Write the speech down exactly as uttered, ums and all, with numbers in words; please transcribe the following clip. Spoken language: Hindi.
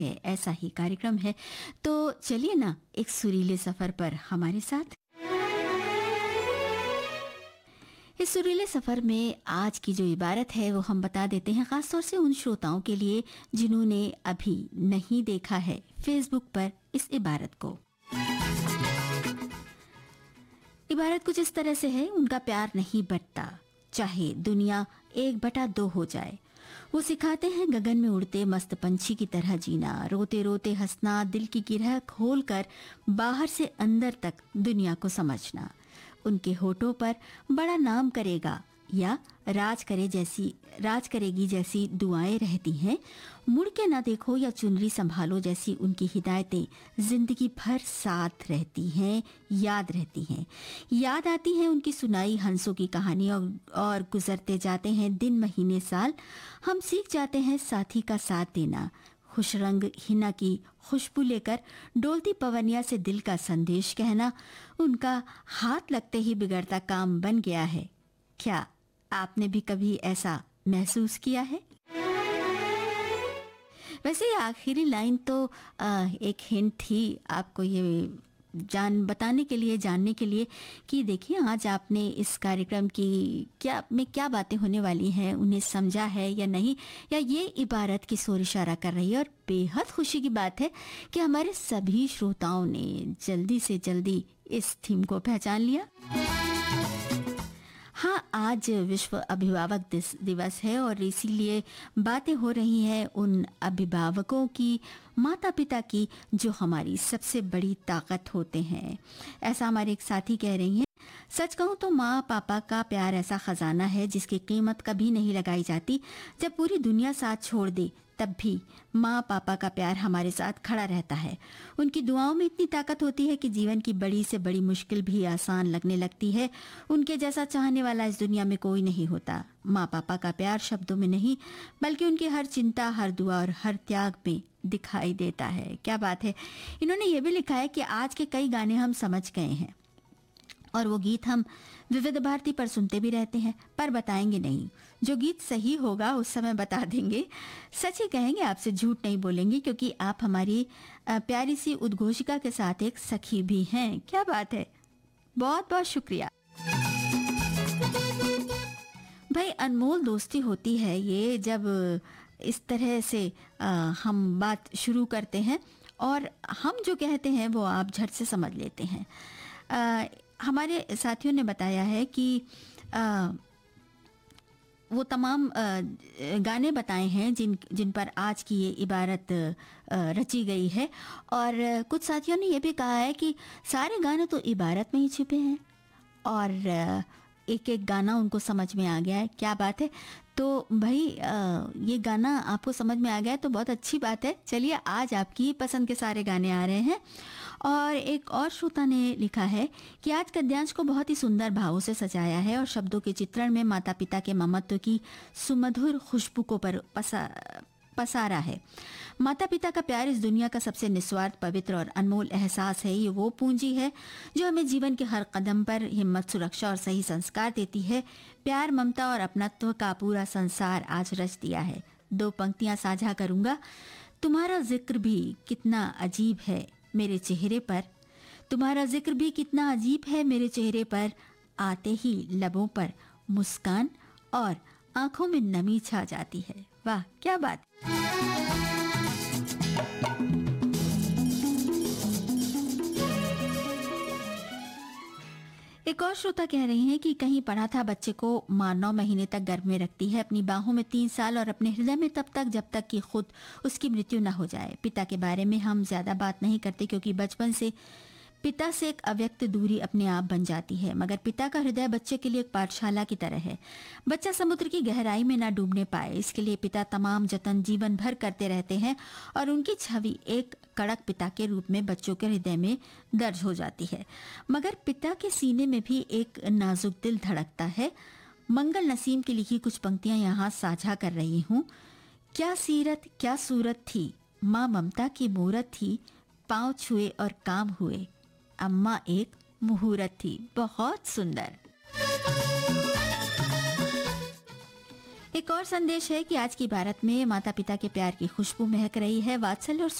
है, ऐसा ही कार्यक्रम है। तो चलिए ना एक सुरीले सफर पर हमारे साथ। इस सुरीले सफर में आज की जो इबारत है वो हम बता देते हैं, खासतौर से उन श्रोताओं के लिए जिन्होंने अभी नहीं देखा है फेसबुक पर इस इबारत को। इबारत कुछ इस तरह से है, उनका प्यार नहीं बटता चाहे दुनिया एक बटा दो हो जाए। वो सिखाते हैं गगन में उड़ते मस्त पंछी की तरह जीना, रोते रोते हंसना, दिल की गिरह खोल कर बाहर से अंदर तक दुनिया को समझना। उनके होठों पर बड़ा नाम करेगा या राज करे जैसी राज करेगी जैसी दुआएं रहती हैं। मुड़ के ना देखो या चुनरी संभालो जैसी उनकी हिदायतें जिंदगी भर साथ रहती हैं, याद रहती हैं। याद आती है उनकी सुनाई हंसों की कहानी, और, और गुजरते जाते हैं दिन महीने साल। हम सीख जाते हैं साथी का साथ देना, खुश रंग हिना की खुशबू लेकर डोलती पवनिया से दिल का संदेश कहना। उनका हाथ लगते ही बिगड़ता काम बन गया है। क्या आपने भी कभी ऐसा महसूस किया है? वैसे ये आखिरी लाइन तो आ, एक हिंट थी आपको ये जान बताने के लिए, जानने के लिए कि देखिए आज आपने इस कार्यक्रम की क्या में क्या बातें होने वाली हैं उन्हें समझा है या नहीं, या ये इबारत किस ओर इशारा कर रही है। और बेहद खुशी की बात है कि हमारे सभी श्रोताओं ने जल्दी से जल्दी इस थीम को पहचान लिया। हाँ, आज विश्व अभिभावक दिवस है और इसीलिए बातें हो रही हैं उन अभिभावकों की, माता पिता की, जो हमारी सबसे बड़ी ताकत होते हैं। ऐसा हमारे एक साथी कह रही हैं, सच कहूँ तो माँ पापा का प्यार ऐसा खजाना है जिसकी कीमत कभी नहीं लगाई जाती। जब पूरी दुनिया साथ छोड़ दे तब भी माँ पापा का प्यार हमारे साथ खड़ा रहता है। उनकी दुआओं में इतनी ताकत होती है कि जीवन की बड़ी से बड़ी मुश्किल भी आसान लगने लगती है। उनके जैसा चाहने वाला इस दुनिया में कोई नहीं होता। माँ पापा का प्यार शब्दों में नहीं बल्कि उनकी हर चिंता, हर दुआ और हर त्याग में दिखाई देता है। क्या बात है। इन्होंने ये भी लिखा है कि आज के कई गाने हम समझ गए हैं और वो गीत हम विविध भारती पर सुनते भी रहते हैं, पर बताएंगे नहीं। जो गीत सही होगा उस समय बता देंगे। सच ही कहेंगे, आपसे झूठ नहीं बोलेंगे, क्योंकि आप हमारी प्यारी सी उद्घोषिका के साथ एक सखी भी हैं। क्या बात है, बहुत बहुत शुक्रिया भाई। अनमोल दोस्ती होती है ये, जब इस तरह से आ, हम बात शुरू करते हैं और हम जो कहते हैं वो आप झट से समझ लेते हैं। आ, हमारे साथियों ने बताया है कि आ, वो तमाम आ, गाने बताए हैं जिन जिन पर आज की ये इबारत आ, रची गई है। और कुछ साथियों ने ये भी कहा है कि सारे गाने तो इबारत में ही छिपे हैं और आ, एक एक गाना उनको समझ में आ गया है। क्या बात है। तो भाई आ, ये गाना आपको समझ में आ गया है तो बहुत अच्छी बात है। चलिए आज आपकी पसंद के सारे गाने आ रहे हैं। और एक और श्रोता ने लिखा है कि आज गद्यांश को बहुत ही सुंदर भावों से सजाया है और शब्दों के चित्रण में माता पिता के ममत्व की सुमधुर खुशबू को पर पसा, पसारा है। माता पिता का प्यार इस दुनिया का सबसे निस्वार्थ, पवित्र और अनमोल एहसास है। ये वो पूंजी है जो हमें जीवन के हर कदम पर हिम्मत, सुरक्षा और सही संस्कार देती है। प्यार, ममता और अपनत्व का पूरा संसार आज रच दिया है। दो पंक्तियां साझा करूंगा। तुम्हारा जिक्र भी कितना अजीब है मेरे चेहरे पर, तुम्हारा जिक्र भी कितना अजीब है मेरे चेहरे पर, आते ही लबों पर मुस्कान और आंखों में नमी छा जाती है। वाह क्या बात। एक और श्रोता कह रही हैं कि कहीं पढ़ा था बच्चे को माँ नौ महीने तक गर्भ में रखती है, अपनी बाहों में तीन साल और अपने हृदय में तब तक जब तक कि खुद उसकी मृत्यु न हो जाए। पिता के बारे में हम ज्यादा बात नहीं करते क्योंकि बचपन से पिता से एक अव्यक्त दूरी अपने आप बन जाती है, मगर पिता का हृदय बच्चे के लिए एक पाठशाला की तरह है। बच्चा समुद्र की गहराई में ना डूबने पाए, इसके लिए पिता तमाम जतन जीवन भर करते रहते हैं और उनकी छवि एक कड़क पिता के रूप में बच्चों के हृदय में दर्ज हो जाती है। मगर पिता के सीने में भी एक नाजुक दिल धड़कता है। मंगल नसीम की लिखी कुछ पंक्तियां यहाँ साझा कर रही हूँ। क्या सीरत क्या सूरत थी, माँ ममता की मूरत थी, पाँव छुए और काम हुए, अम्मा एक मुहूर्त थी। बहुत सुंदर। एक और संदेश है कि आज की भारत में माता पिता के प्यार की खुशबू महक रही है। वात्सल्य और